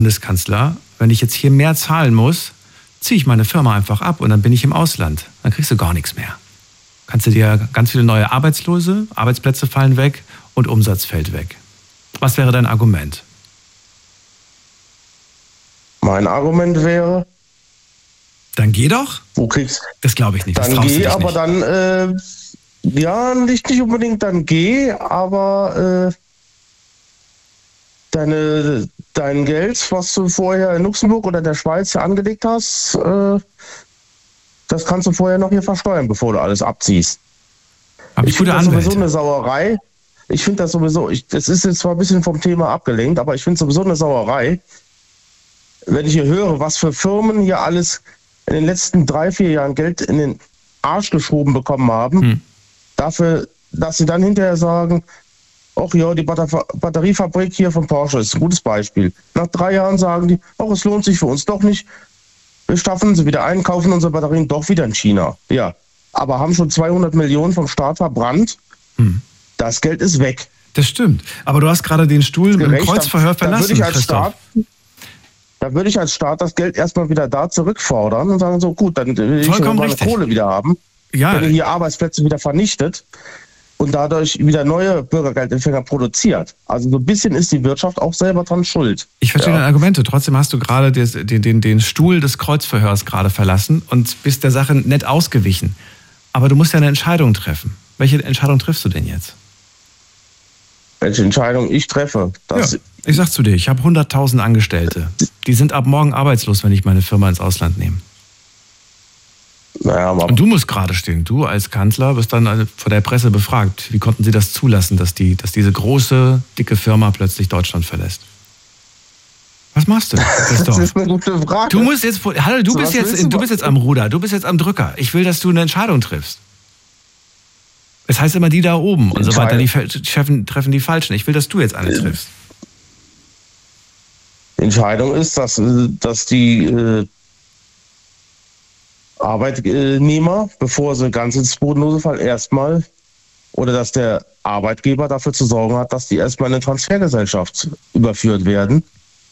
Bundeskanzler, wenn ich jetzt hier mehr zahlen muss, ziehe ich meine Firma einfach ab und dann bin ich im Ausland. Dann kriegst du gar nichts mehr. Kannst du dir ganz viele neue Arbeitslose, Arbeitsplätze fallen weg und Umsatz fällt weg. Was wäre dein Argument? Mein Argument wäre... Dann geh doch. Wo kriegst Das glaube ich nicht. Dann geh, aber nicht. Dann... ja, nicht unbedingt dann geh, aber dein Geld, was du vorher in Luxemburg oder der Schweiz hier angelegt hast, das kannst du vorher noch hier versteuern, bevor du alles abziehst. Ich finde das sowieso eine Sauerei. Ich finde das sowieso, das ist jetzt zwar ein bisschen vom Thema abgelenkt, aber ich finde es sowieso eine Sauerei, wenn ich hier höre, was für Firmen hier alles in den letzten 3-4 Jahren Geld in den Arsch geschoben bekommen haben, dafür, dass sie dann hinterher sagen, ach ja, die Batteriefabrik hier von Porsche ist ein gutes Beispiel. Nach 3 Jahren sagen die, ach, es lohnt sich für uns doch nicht. Wir staffen sie wieder ein, kaufen unsere Batterien doch wieder in China. Ja, aber haben schon 200 Millionen vom Staat verbrannt. Das Geld ist weg. Das stimmt. Aber du hast gerade den Stuhl im Kreuzverhör verlassen, Christoph. Da würde ich als Staat das Geld erstmal wieder da zurückfordern und sagen so, gut, dann will ich meine Kohle wieder haben. Ja. Wenn ihr hier Arbeitsplätze wieder vernichtet und dadurch wieder neue Bürgergeldempfänger produziert. Also so ein bisschen ist die Wirtschaft auch selber dran schuld. Ich verstehe deine Argumente. Trotzdem hast du gerade den Stuhl des Kreuzverhörs gerade verlassen und bist der Sache nett ausgewichen. Aber du musst ja eine Entscheidung treffen. Welche Entscheidung triffst du denn jetzt? Welche Entscheidung ich treffe? Ich sag zu dir, ich habe 100.000 Angestellte. Die sind ab morgen arbeitslos, wenn ich meine Firma ins Ausland nehme. Naja, und du musst gerade stehen. Du als Kanzler wirst dann vor der Presse befragt. Wie konnten sie das zulassen, dass diese große, dicke Firma plötzlich Deutschland verlässt? Was machst du? Das ist eine gute Frage. Du bist jetzt am Ruder, du bist jetzt am Drücker. Ich will, dass du eine Entscheidung triffst. Es heißt immer, die da oben und so weiter, die treffen die Falschen. Ich will, dass du jetzt eine triffst. Die Entscheidung ist, dass die Arbeitnehmer, bevor sie ganz ins Bodenlose fallen, erstmal, oder dass der Arbeitgeber dafür zu sorgen hat, dass die erstmal in eine Transfergesellschaft überführt werden.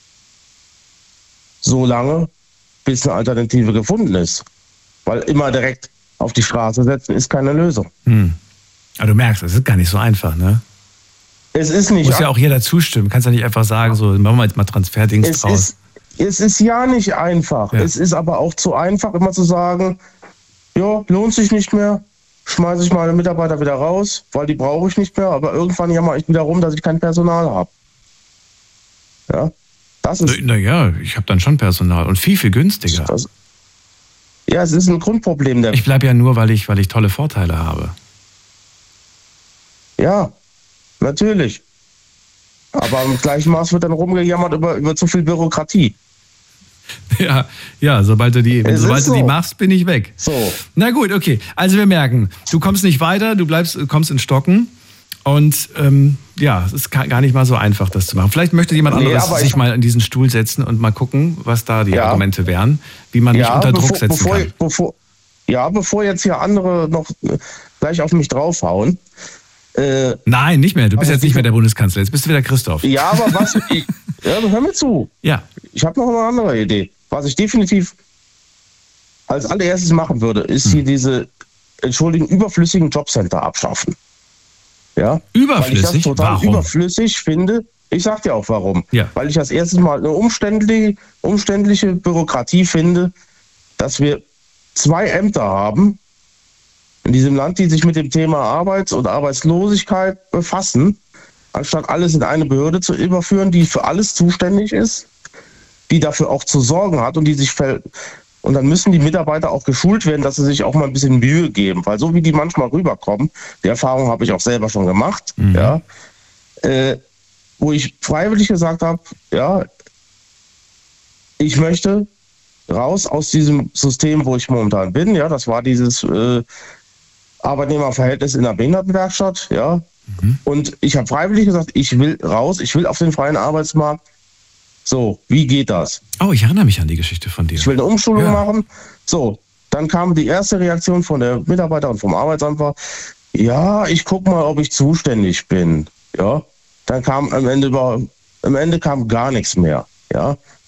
So lange, bis eine Alternative gefunden ist. Weil immer direkt auf die Straße setzen, ist keine Lösung. Aber du merkst, es ist gar nicht so einfach, ne? Es ist nicht. Muss ja auch jeder zustimmen. Du kannst ja nicht einfach sagen, so, machen wir jetzt mal Transferdings draus. Es ist ja nicht einfach. Ja. Es ist aber auch zu einfach, immer zu sagen, ja, lohnt sich nicht mehr, schmeiße ich meine Mitarbeiter wieder raus, weil die brauche ich nicht mehr, aber irgendwann jammer ich wieder rum, dass ich kein Personal habe. Ja, das ist... Naja, ich habe dann schon Personal und viel, viel günstiger. Ja, es ist ein Grundproblem. Ich bleibe ja nur, weil ich tolle Vorteile habe. Ja, natürlich. Aber im gleichen Maß wird dann rumgejammert über zu viel Bürokratie. Ja, sobald du die machst, bin ich weg. So. Na gut, okay. Also wir merken, du kommst nicht weiter, du kommst in Stocken. Und es ist gar nicht mal so einfach, das zu machen. Vielleicht möchte jemand anderes sich mal in diesen Stuhl setzen und mal gucken, was da die Argumente wären, wie man mich unter Druck setzen kann. Bevor jetzt hier andere noch gleich auf mich draufhauen. Nein, nicht mehr. Du bist jetzt nicht mehr der Bundeskanzler. Jetzt bist du wieder Christoph. Ja, aber hör mir zu. Ja. Ich habe noch eine andere Idee. Was ich definitiv als allererstes machen würde, ist hier diese, überflüssigen Jobcenter abschaffen. Ja? Überflüssig? Weil ich das total warum? Überflüssig finde. Ich sag dir auch warum. Ja. Weil ich das erste Mal eine umständliche Bürokratie finde, dass wir 2 Ämter haben in diesem Land, die sich mit dem Thema Arbeit und Arbeitslosigkeit befassen, anstatt alles in eine Behörde zu überführen, die für alles zuständig ist, die dafür auch zu sorgen hat und und dann müssen die Mitarbeiter auch geschult werden, dass sie sich auch mal ein bisschen Mühe geben, weil so wie die manchmal rüberkommen, die Erfahrung habe ich auch selber schon gemacht, wo ich freiwillig gesagt habe, ja, ich möchte raus aus diesem System, wo ich momentan bin, ja, das war dieses Arbeitnehmerverhältnis in der Behindertenwerkstatt, ja, und ich habe freiwillig gesagt, ich will raus, ich will auf den freien Arbeitsmarkt. So, wie geht das? Oh, ich erinnere mich an die Geschichte von dir. Ich will eine Umschulung machen. So, dann kam die erste Reaktion von der Mitarbeiter und vom Arbeitsamt war, ja, ich gucke mal, ob ich zuständig bin. Ja, dann kam am Ende kam gar nichts mehr. Ja,